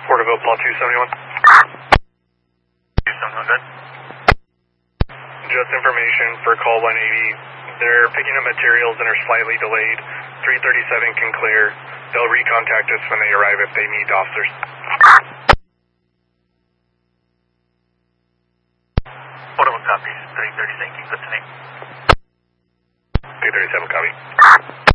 Porterville, Plot 271. 271, good. Just information for call 180. They're picking up materials and are slightly delayed. 337 can clear. They'll recontact us when they arrive if they need officers. Porterville copies. 337, keep listening. 337 copy.